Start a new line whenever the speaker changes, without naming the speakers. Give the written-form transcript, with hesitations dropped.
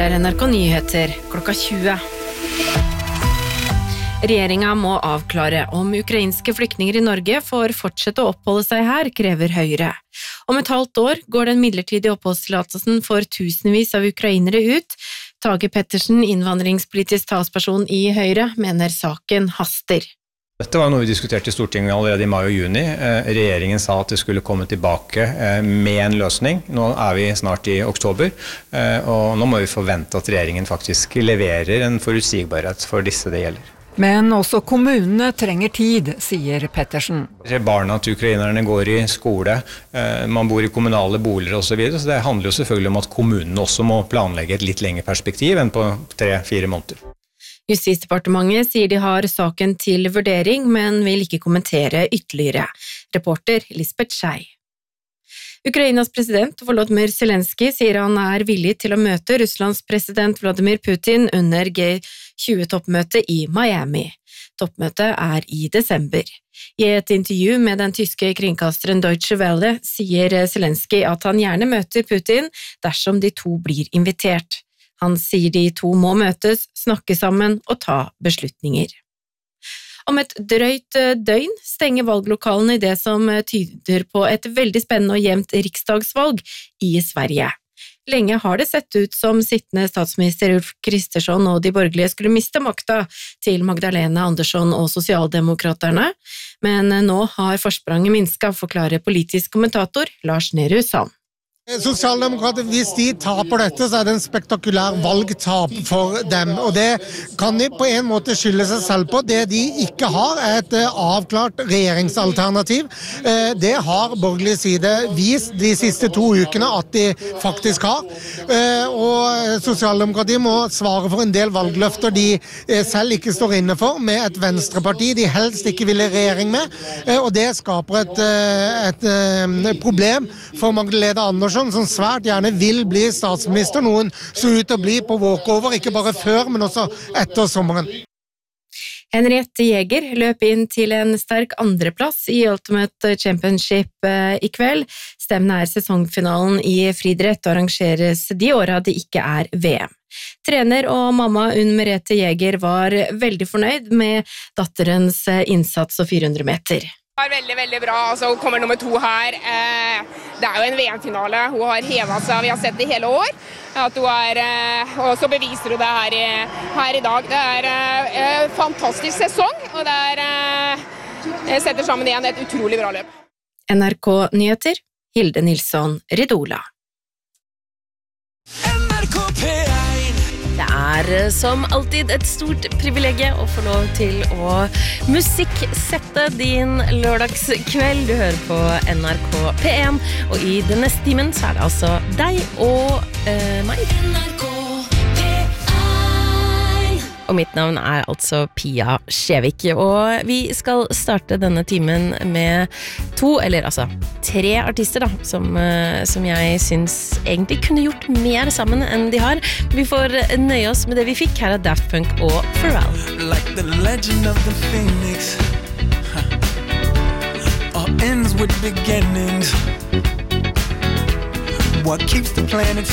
Her NRK Nyheter, klokka 20. Regjeringen må avklare om ukrainske flyktninger i Norge får fortsette å oppholde seg her, krever Høyre. Om et halvt år går den midlertidige oppholdstillatelsen for tusenvis av ukrainere ut. Tage Pettersen, innvandringspolitisk talsperson i Høyre, mener saken haster.
Dette var noe vi diskuterte i Stortinget allerede i mai og juni. Regjeringen sa at det skulle komme tilbake med en løsning. Nå er vi snart i oktober, og nå må vi forvente at regjeringen faktisk leverer en forutsigbarhet for disse det gjelder.
Men også kommunene trenger tid, sier Pettersen.
Barna til ukrainerne går i skole, man bor i kommunale boliger og så videre, så det handler jo selvfølgelig om at kommunene også må planlegge et litt lengre perspektiv enn på 3-4 måneder.
Justisdepartementet sier de har saken til vurdering, men vil ikke kommentere ytterligere. Reporter Lisbeth Schei. Ukrainas president Volodymyr Zelensky sier han er villig til å møte Russlands president Vladimir Putin under G20-toppmøtet i Miami. Toppmøtet er i desember. I et intervju med den tyske kringkasteren Deutsche Welle sier Zelensky at han gjerne møter Putin dersom de to blir invitert. Han sier de to må møtes, snakke sammen og ta beslutninger. Om et drøyt døgn stenger valglokalene i det som tyder på et veldig spennende og jevnt riksdagsvalg i Sverige. Lenge har det sett ut som sittende statsminister Ulf Kristersson og de borgerlige skulle miste makta til Magdalena Andersson og Sosialdemokraterne, men nå har forspranget minsket, forklarer politisk kommentator Lars Nehru Sand.
Sosialdemokrater, hvis de taper dette, så er det en spektakulær valgtap for dem, og det kan de på en måte skylde seg selv på. Det de ikke har er et avklart regjeringsalternativ. Det har borgerlig side vist de siste 2 ukene at de faktisk har, og Sosialdemokratiet må svare for en del valgløfter de selv ikke står inne for, med et venstreparti de helst ikke vil i regjering med, og det skaper et problem for Magdalena Andersson, som svært gjerne vil bli statsminister. Noen så ut til å bli på walkover, ikke bare før, men også etter sommeren.
Henriette Jäger løp inn til en sterk andreplass i Ultimate Championship i kveld. Stevnet er sesongfinalen i friidrett og arrangeres de årene det ikke er VM. Trener og mamma Unn Merete Jäger var veldig fornøyd med datterens innsats og 400 meter.
Det var veldig bra, altså hun kommer nummer 2 her. Det er jo en VM-finale, hun har hevet seg, vi har sett det hele år. At hun og så beviser hun det her i dag. Det er en fantastisk sesong, og det setter sammen igjen et utrolig bra løp.
NRK Nyheter, Hilde Nilsson Ridola. Det er som alltid et stort privilegium å få lov til å musikksette din lørdagskveld. Du hører på NRK P1, og i den neste timen så er det altså deg og meg. NRK Og mitt navn er altså Pia Skjevik, og vi skal starte denne timen med 3 artister da, som jeg synes egentlig kunne gjort mer sammen enn de har. Vi får nøye oss med det vi fikk. Her er Daft Punk og Pharrell.
Like the legend of the phoenix, all ends with beginnings. What keeps the planet